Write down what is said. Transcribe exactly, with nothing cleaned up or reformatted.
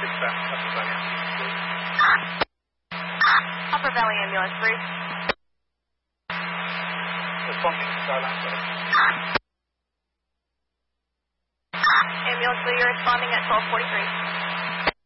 dispatch, Upper Valley Ambulance, please. Upper Valley Ambulance, brief. Responding to Skyline, sorry. Ambulance, you're responding at twelve forty-three.